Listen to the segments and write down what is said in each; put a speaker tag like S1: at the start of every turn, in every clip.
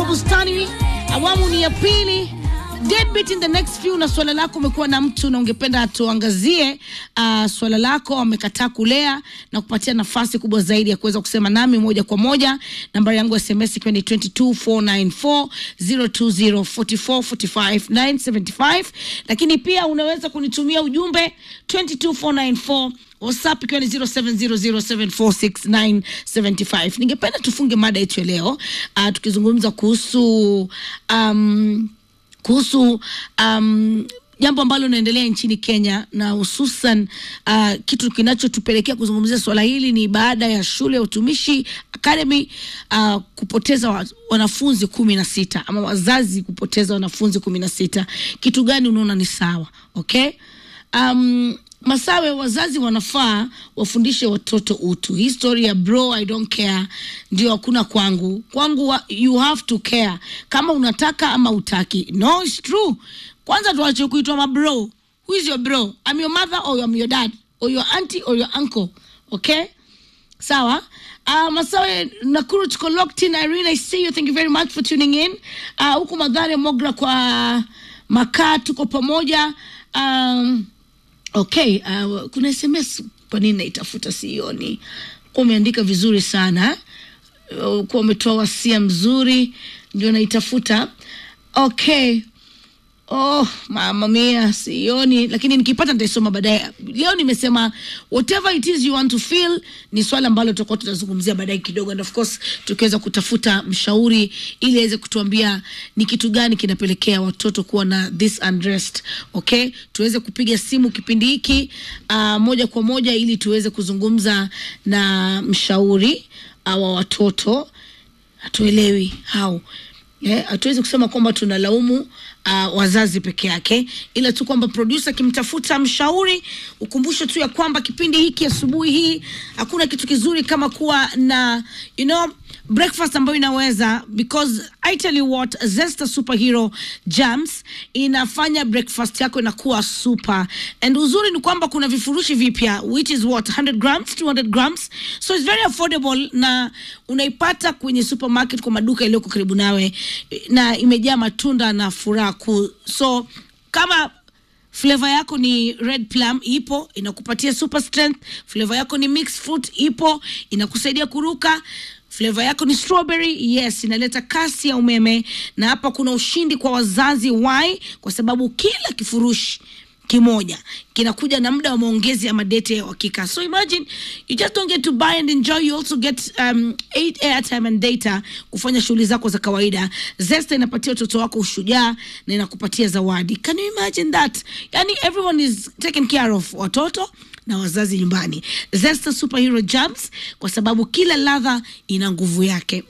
S1: Bustani, awamu ni ya pili. Deadbeat in the next few, na swala lako umekuwa na mtu na ungependa tuangazie swala lako amekataa kulea na kupatia nafasi kubwa zaidi ya kuweza kusema nami moja kwa moja. Nambari yangu ya SMS ikiwa ni 22494 0204445 lakini pia unaweza kunitumia ujumbe 22494 WhatsApp ikiwa ni 0700746975. Ningependa tufunge mada yetu leo tukizungumza kuhusu jambo ambalo linaendelea nchini Kenya, na hususan kitu kinachotupelekea kuzungumzia swala hili ni baada ya shule ya utumishi Academy kupoteza wanafunzi 16 ama wazazi kupoteza wanafunzi 16. Kitu gani unaona ni sawa? Okay? Masawe, wazazi wanafaa wafundishe watoto utu. History ya bro I don't care ndio hakuna kwangu. You have to care kama unataka ama utaki. No, it's true. Kwanza tuache kuitwa mabro. Who is your bro? I'm your mother or I'm your dad or your auntie or your uncle. Okay? Sawa? Masawe, Nakuru tuko locked in. Irene, I see you. Thank you very much for tuning in. Huku Madhare Mogra kwa Makaa tuko pamoja. Okay, kuna SMS kwa nini naitafuta sioni. Umeandika vizuri sana. Kwa umetoa wasia mzuri ndio naitafuta. Okay. Oh, mama mia, sioni, lakini nikipata nitaisoma baadaye. Leo nimesema whatever it is you want to feel ni swala ambalo tutakuwa tutazungumzia baadaye kidogo, and of course tukiweza kutafuta mshauri ili aweze kutuambia ni kitu gani kinapelekea watoto kuwa na this unrest. Okay, tuweze kupiga simu kipindi hiki moja kwa moja ili tuweze kuzungumza na mshauri wa watoto. Hatuelewi how. Hatuwezi kusema kwamba tunalaumu wazazi peke yake, ila tu kwamba producer kimtafuta mshauri. Ukumbusho tu ya kwamba kipindi hiki asubuhi hii hakuna kitu kizuri kama kuwa na breakfast ambayo inaweza, because I tell you what, Zesta Superhero Jams inafanya breakfast yako inakuwa super. And uzuri ni kwamba kuna vifurushi vipya, which is what, 100 grams, 200 grams, so it's very affordable, na unaipata kwenye supermarket kwa maduka yaliyoko karibu nawe, na imejaa matunda na furaha kuu. So kama flavor yako ni red plum, ipo inakupatia super strength. Flavor yako ni mixed fruit, ipo inakusaidia kuruka. Flavor yako ni strawberry, yes, inaleta kasi ya umeme. Na hapa kuna ushindi kwa wazazi. Why? Kwa sababu kila kifurushi kimoja kinakuja na muda wa maongezi ya madete ya hakika. So imagine, you just don't get to buy and enjoy, you also get 8 airtime and data kufanya shughuli zako za kawaida. Zesta inapatia watoto wako ushujaa na inakupatia zawadi. Can you imagine that? Yani everyone is taken care of, watoto na wazazi nyumbani. Zesta Superhero Jams, kwa sababu kila ladha ina nguvu yake.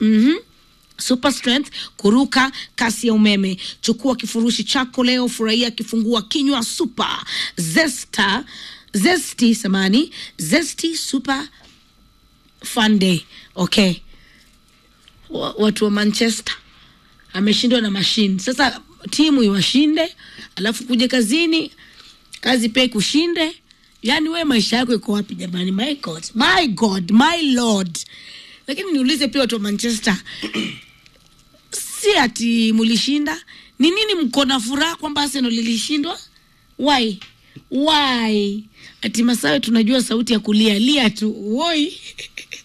S1: Super strength, kuruka, kasi ya umeme. Chukua kifurushi chako leo, furahia kifungua kinywa super. Zesty Super Fun Day. Okay. Watu wa Manchester ameshindwa na machine. Sasa timu iwashinde, alafu kuje kazini, kazi pia kushinde. Yani we maisha yako iko wapi jamani? My God, my Lord. Lakini niulize pia watu wa Manchester, si ati mulishinda, ni nini mko na furaha kwamba Arsenal lilishindwa? Why? Ati Masawe tunajua sauti ya kulia tu. Woi.